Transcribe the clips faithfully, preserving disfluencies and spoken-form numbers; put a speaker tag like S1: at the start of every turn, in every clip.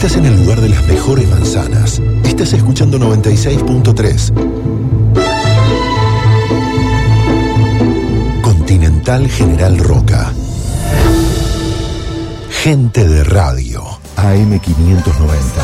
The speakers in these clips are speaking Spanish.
S1: Estás en el lugar de las mejores manzanas. Estás escuchando noventa y seis punto tres. Continental General Roca. Gente de radio. A M quinientos noventa.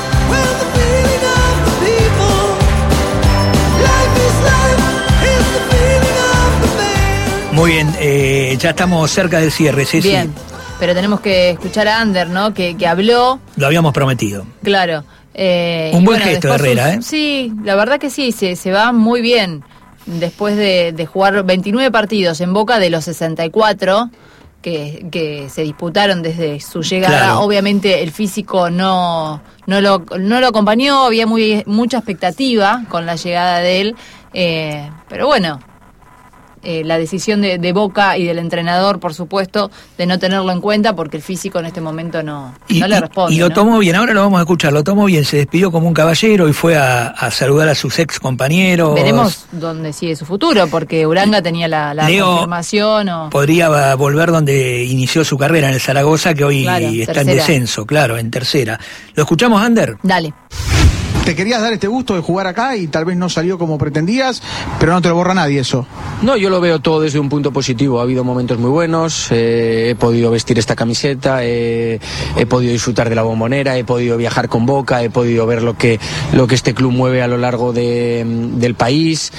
S2: Muy bien, eh, ya estamos cerca del cierre, Ceci.
S3: Bien, pero tenemos que escuchar a Ander, ¿no? Que, que habló.
S2: Lo habíamos prometido.
S3: Claro. Eh,
S2: Un buen
S3: bueno,
S2: gesto de Herrera, ¿eh?
S3: Sí, la verdad que sí, se, se va muy bien. Después de, de jugar veintinueve partidos en Boca de los sesenta y cuatro que, que se disputaron desde su llegada,
S2: claro.
S3: Obviamente el físico no, no, lo, no lo acompañó, había muy, mucha expectativa con la llegada de él, eh, pero bueno... Eh, la decisión de, de Boca y del entrenador, por supuesto, de no tenerlo en cuenta porque el físico en este momento no,
S2: y,
S3: no le responde.
S2: Y lo
S3: ¿no?
S2: tomó bien, ahora lo vamos a escuchar, lo tomó bien, se despidió como un caballero y fue a, a saludar a sus ex compañeros.
S3: Veremos dónde sigue su futuro, porque Uranga tenía la, la
S2: Leo
S3: confirmación. O...
S2: podría volver donde inició su carrera, en el Zaragoza, que hoy
S3: claro,
S2: está
S3: tercera.
S2: en descenso, claro, en tercera. ¿Lo escuchamos, Ander?
S3: Dale.
S4: Te querías dar este gusto de jugar acá y tal vez no salió como pretendías, pero no te lo borra nadie eso.
S5: No, yo lo veo todo desde un punto positivo. Ha habido momentos muy buenos, eh, he podido vestir esta camiseta, eh, he podido disfrutar de la Bombonera, he podido viajar con Boca, he podido ver lo que, lo que este club mueve a lo largo de, del país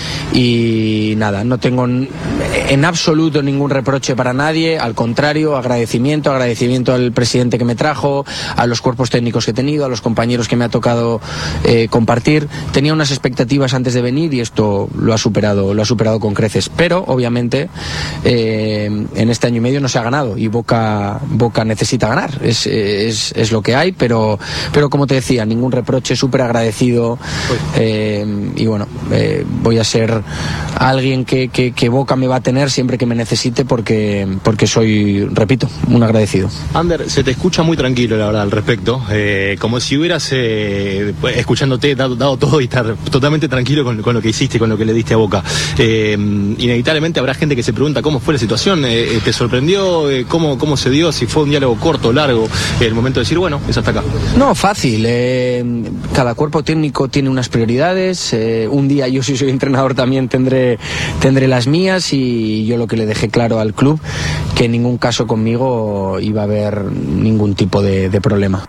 S5: y nada, no tengo en absoluto ningún reproche para nadie, al contrario, agradecimiento, agradecimiento al presidente que me trajo, a los cuerpos técnicos que he tenido, a los compañeros que me ha tocado eh, compartir. Tenía unas expectativas antes de venir y esto lo ha superado, lo ha superado con creces, pero obviamente eh, en este año y medio no se ha ganado y Boca, Boca necesita ganar, es, es, es lo que hay, pero, pero como te decía, ningún reproche, súper agradecido eh, y bueno, eh, voy a ser alguien que, que, que Boca me va a tener siempre que me necesite porque, porque soy, repito, un agradecido.
S6: Ander, se te escucha muy tranquilo la verdad al respecto, eh, como si hubieras eh, escuchándote dado, dado todo y estar totalmente tranquilo con, con lo que hiciste, con lo que le diste a Boca. Eh, inevitablemente habrá gente que se pregunta cómo fue la situación, eh, ¿te sorprendió? Eh, ¿cómo, ¿Cómo se dio? Si fue un diálogo corto, largo, eh, el momento de decir, bueno, es hasta acá.
S5: No, fácil, eh, cada cuerpo técnico tiene unas prioridades, eh, un día yo si soy entrenador también tendré, tendré las mías y yo lo que le dejé claro al club, que en ningún caso conmigo iba a haber ningún tipo de, de problema.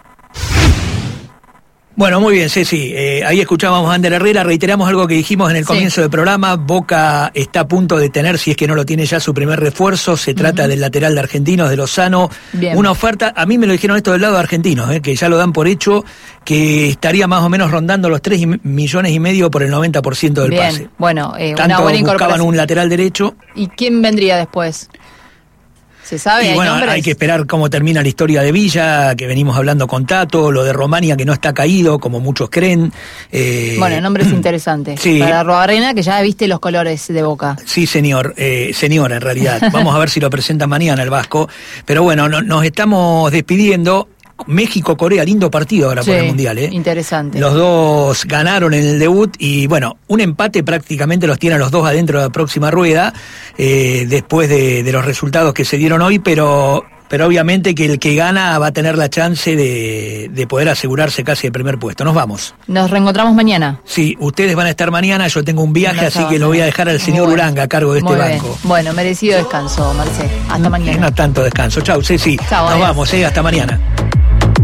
S2: Bueno, muy bien, Ceci. Eh, ahí escuchábamos a Ander Herrera. Reiteramos algo que dijimos en el comienzo sí. del programa. Boca está a punto de tener, si es que no lo tiene ya, su primer refuerzo. Se trata uh-huh. del lateral de Argentinos, de Lozano. Bien. Una oferta, a mí me lo dijeron esto del lado de Argentinos, eh, que ya lo dan por hecho, que estaría más o menos rondando los tres millones y medio por el noventa por ciento del
S3: bien.
S2: pase.
S3: Bueno, eh,
S2: Tanto
S3: una buena
S2: buscaban
S3: incorporación.
S2: un lateral derecho.
S3: ¿Y quién vendría después? ¿Se sabe?
S2: Y
S3: ¿Hay
S2: bueno,
S3: nombres?
S2: hay que esperar cómo termina la historia de Villa, que venimos hablando con Tato, lo de Romania, que no está caído, como muchos creen. Eh,
S3: bueno, nombres interesantes.
S2: Sí.
S3: Para Arrobarrena, que ya viste los colores de Boca.
S2: Sí, señor, eh, señora, en realidad. Vamos a ver si lo presenta mañana el Vasco. Pero bueno, no, nos estamos despidiendo. México-Corea, lindo partido ahora sí, por el Mundial, ¿eh?
S3: Interesante.
S2: Los dos ganaron en el debut y bueno, un empate prácticamente los tiene a los dos adentro de la próxima rueda, eh, después de, de los resultados que se dieron hoy, pero pero obviamente que el que gana va a tener la chance de, de poder asegurarse casi el primer puesto. Nos vamos.
S3: Nos reencontramos mañana.
S2: Sí, ustedes van a estar mañana, yo tengo un viaje, no así que lo voy a dejar al señor bueno, Uranga a cargo de este banco.
S3: Bien. Bueno, merecido descanso, Marcelo. Hasta mañana.
S2: No tanto descanso. Chau, Ceci.
S3: Chau,
S2: Nos
S3: adiós.
S2: vamos, eh, hasta mañana.